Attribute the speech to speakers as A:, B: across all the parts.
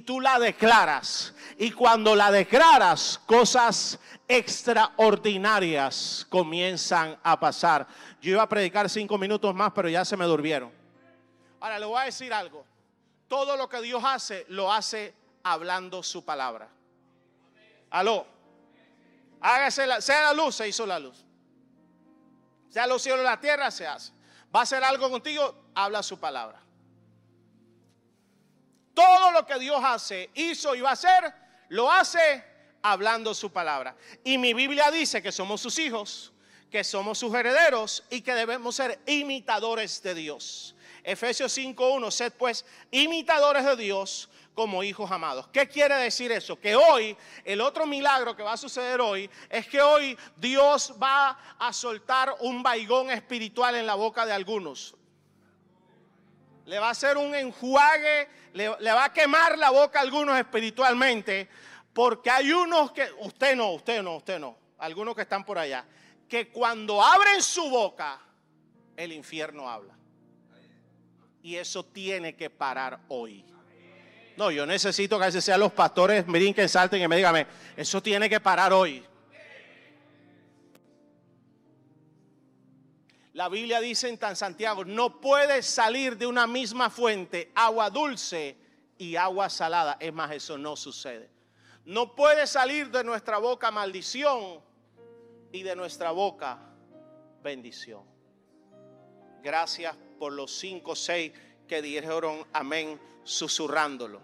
A: tú la declaras. Y cuando la declaras, cosas extraordinarias comienzan a pasar. Yo iba a predicar 5 minutos más, pero ya se me durmieron. Ahora le voy a decir algo. Todo lo que Dios hace, lo hace hablando su palabra. Aló. Hágase sea la luz, se hizo la luz. Sea los cielos y la tierra, se hace. Va a hacer algo contigo, habla su palabra. Todo lo que Dios hace, hizo y va a hacer, lo hace hablando su palabra. Y mi Biblia dice que somos sus hijos, que somos sus herederos y que debemos ser imitadores de Dios. Efesios 5:1, sed pues imitadores de Dios como hijos amados. ¿Qué quiere decir eso? Que hoy, el otro milagro que va a suceder hoy, es que hoy Dios va a soltar un vaigón espiritual en la boca de algunos. Le va a hacer un enjuague, le va a quemar la boca a algunos espiritualmente, porque hay unos que, usted no, algunos que están por allá, que cuando abren su boca, el infierno habla. Y eso tiene que parar hoy. No, yo necesito que a veces sean los pastores, brinquen, salten y me digan, eso tiene que parar hoy. La Biblia dice en Santiago, no puede salir de una misma fuente agua dulce y agua salada. Es más, eso no sucede. No puede salir de nuestra boca maldición y de nuestra boca bendición. Gracias por los 5 o 6 que dijeron amén susurrándolo.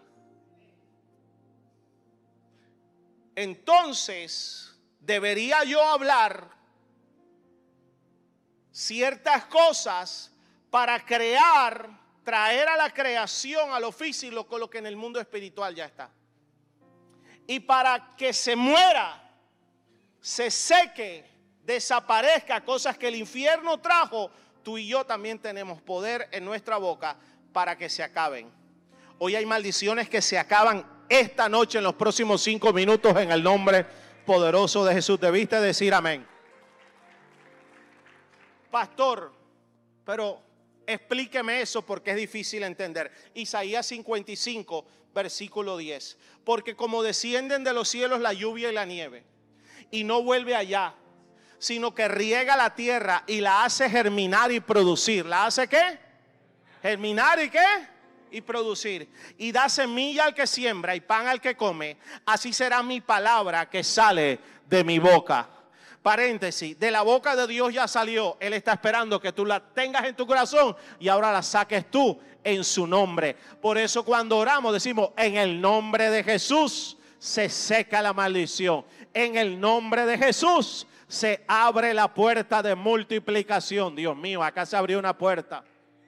A: Entonces, debería yo hablar ciertas cosas para traer a la creación, a lo físico, con lo que en el mundo espiritual ya está. Y para que se muera, se seque, desaparezca cosas que el infierno trajo, tú y yo también tenemos poder en nuestra boca para que se acaben. Hoy hay maldiciones que se acaban esta noche en los próximos 5 minutos en el nombre poderoso de Jesús. Debiste decir amén. Pastor, pero explíqueme eso porque es difícil entender. Isaías 55, versículo 10. Porque como descienden de los cielos la lluvia y la nieve, y no vuelve allá, sino que riega la tierra y la hace germinar y producir. ¿La hace qué? Germinar y qué? Y producir. Y da semilla al que siembra y pan al que come. Así será mi palabra que sale de mi boca. Paréntesis, de la boca de Dios ya salió. Él está esperando que tú la tengas en tu corazón y ahora la saques tú en su nombre. Por eso cuando oramos decimos, en el nombre de Jesús se seca la maldición. En el nombre de Jesús se abre la puerta de multiplicación. Dios mío, acá se abrió una puerta.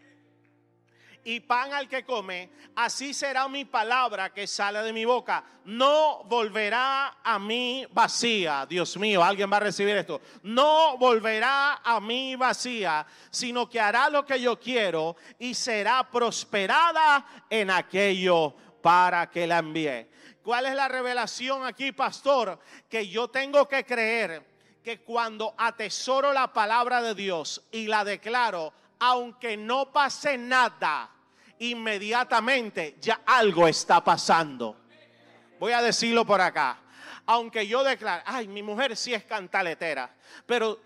A: Y pan al que come, así será mi palabra que sale de mi boca. No volverá a mí vacía. Dios mío, alguien va a recibir esto. No volverá a mí vacía, sino que hará lo que yo quiero y será prosperada en aquello para que la envíe. ¿Cuál es la revelación aquí, pastor? Que yo tengo que creer que cuando atesoro la palabra de Dios y la declaro, aunque no pase nada, inmediatamente ya algo está pasando. Voy a decirlo por acá. Aunque yo declare, ay, mi mujer sí es cantaletera, pero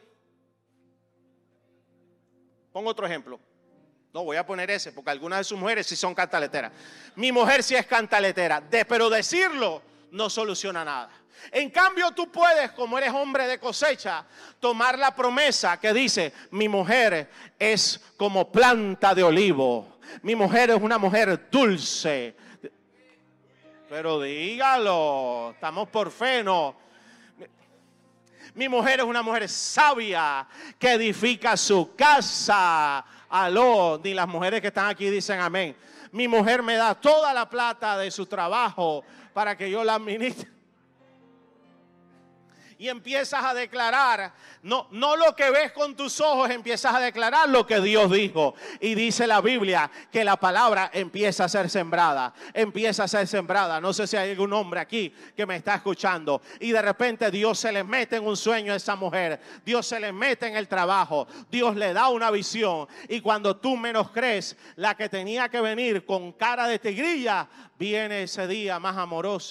A: pongo otro ejemplo. No voy a poner ese porque algunas de sus mujeres sí son cantaleteras. Mi mujer sí es cantaletera, pero decirlo no soluciona nada. En cambio tú puedes, como eres hombre de cosecha, tomar la promesa que dice, mi mujer es como planta de olivo, mi mujer es una mujer dulce. Pero dígalo, estamos por fe, no. Mi mujer es una mujer sabia que edifica su casa. Aló, ni las mujeres que están aquí dicen amén. Mi mujer me da toda la plata de su trabajo para que yo la administre. y empiezas a declarar, no lo que ves con tus ojos, empiezas a declarar lo que Dios dijo. Y dice la Biblia que la palabra empieza a ser sembrada, empieza a ser sembrada. No sé si hay algún hombre aquí que me está escuchando y de repente Dios se le mete en un sueño a esa mujer, Dios se le mete en el trabajo, Dios le da una visión, y cuando tú menos crees, la que tenía que venir con cara de tigrilla viene ese día más amoroso.